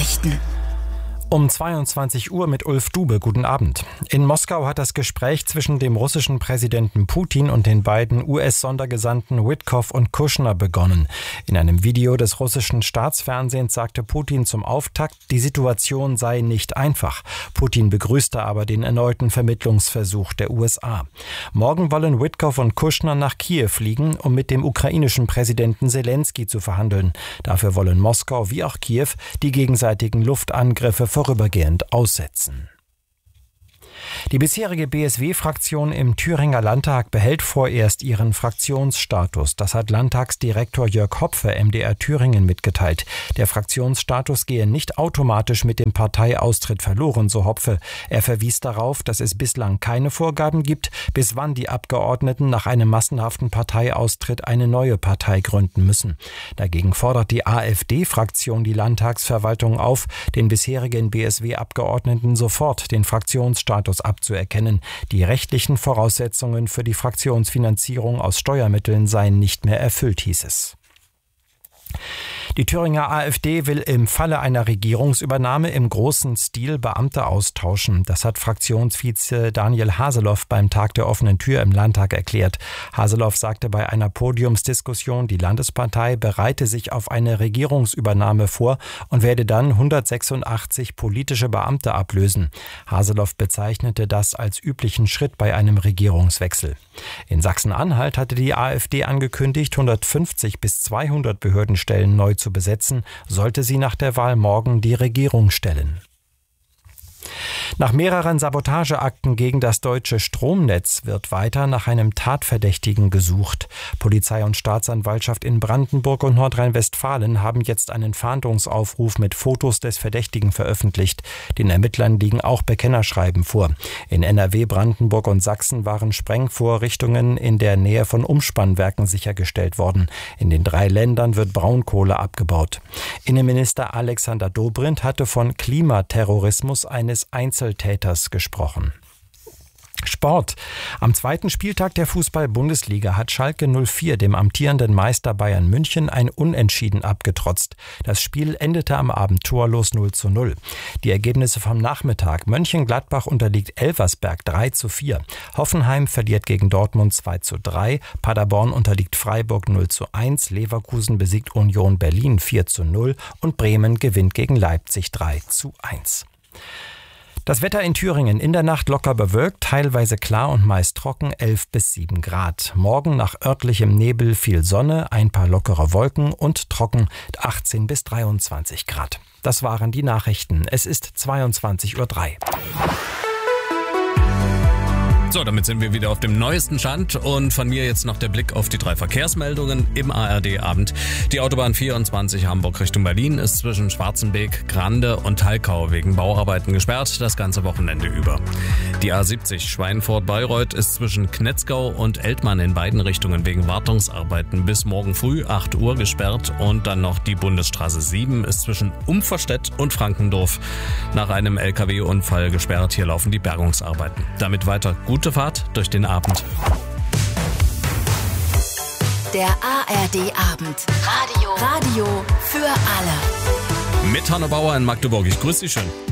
Nachrichten. Um 22 Uhr mit Ulf Dube. Guten Abend. In Moskau hat das Gespräch zwischen dem russischen Präsidenten Putin und den beiden US-Sondergesandten Witkoff und Kushner begonnen. In einem Video des russischen Staatsfernsehens sagte Putin zum Auftakt, die Situation sei nicht einfach. Putin begrüßte aber den erneuten Vermittlungsversuch der USA. Morgen wollen Witkoff und Kushner nach Kiew fliegen, um mit dem ukrainischen Präsidenten Selenskyj zu verhandeln. Dafür wollen Moskau wie auch Kiew die gegenseitigen Luftangriffe vorübergehend aussetzen. Die bisherige BSW-Fraktion im Thüringer Landtag behält vorerst ihren Fraktionsstatus. Das hat Landtagsdirektor Jörg Hopfe MDR Thüringen mitgeteilt. Der Fraktionsstatus gehe nicht automatisch mit dem Parteiaustritt verloren, so Hopfe. Er verwies darauf, dass es bislang keine Vorgaben gibt, bis wann die Abgeordneten nach einem massenhaften Parteiaustritt eine neue Partei gründen müssen. Dagegen fordert die AfD-Fraktion die Landtagsverwaltung auf, den bisherigen BSW-Abgeordneten sofort den Fraktionsstatus abzuerkennen. Die rechtlichen Voraussetzungen für die Fraktionsfinanzierung aus Steuermitteln seien nicht mehr erfüllt, hieß es. Die Thüringer AfD will im Falle einer Regierungsübernahme im großen Stil Beamte austauschen. Das hat Fraktionsvize Daniel Haseloff beim Tag der offenen Tür im Landtag erklärt. Haseloff sagte bei einer Podiumsdiskussion, die Landespartei bereite sich auf eine Regierungsübernahme vor und werde dann 186 politische Beamte ablösen. Haseloff bezeichnete das als üblichen Schritt bei einem Regierungswechsel. In Sachsen-Anhalt hatte die AfD angekündigt, 150 bis 200 Behördenstellen neu zu besetzen, sollte sie nach der Wahl morgen die Regierung stellen. Nach mehreren Sabotageakten gegen das deutsche Stromnetz wird weiter nach einem Tatverdächtigen gesucht. Polizei und Staatsanwaltschaft in Brandenburg und Nordrhein-Westfalen haben jetzt einen Fahndungsaufruf mit Fotos des Verdächtigen veröffentlicht. Den Ermittlern liegen auch Bekennerschreiben vor. In NRW, Brandenburg und Sachsen waren Sprengvorrichtungen in der Nähe von Umspannwerken sichergestellt worden. In den 3 Ländern wird Braunkohle abgebaut. Innenminister Alexander Dobrindt hatte von Klimaterrorismus eines Einzeltäters gesprochen. Sport. Am 2. Spieltag der Fußball-Bundesliga hat Schalke 04 dem amtierenden Meister Bayern München ein Unentschieden abgetrotzt. Das Spiel endete am Abend torlos 0:0. Die Ergebnisse vom Nachmittag: Mönchengladbach unterliegt Elversberg 3:4. Hoffenheim verliert gegen Dortmund 2:3. Paderborn unterliegt Freiburg 0:1. Leverkusen besiegt Union Berlin 4:0 und Bremen gewinnt gegen Leipzig 3:1. Das Wetter in Thüringen: in der Nacht locker bewölkt, teilweise klar und meist trocken, 11 bis 7 Grad. Morgen nach örtlichem Nebel viel Sonne, ein paar lockere Wolken und trocken, 18 bis 23 Grad. Das waren die Nachrichten. Es ist 22:03 Uhr. So, damit sind wir wieder auf dem neuesten Stand und von mir jetzt noch der Blick auf die 3 Verkehrsmeldungen im ARD-Abend. Die Autobahn 24 Hamburg Richtung Berlin ist zwischen Schwarzenbeek, Grande und Talkau wegen Bauarbeiten gesperrt, das ganze Wochenende über. Die A70 Schweinfurt-Bayreuth ist zwischen Knetzgau und Eltmann in beiden Richtungen wegen Wartungsarbeiten bis morgen früh 8 Uhr gesperrt und dann noch die Bundesstraße 7 ist zwischen Umverstedt und Frankendorf nach einem LKW-Unfall gesperrt. Hier laufen die Bergungsarbeiten. Damit weiter gute Fahrt durch den Abend. Der ARD-Abend. Radio für alle. Mit Hanno Bauer in Magdeburg. Ich grüße Sie schön.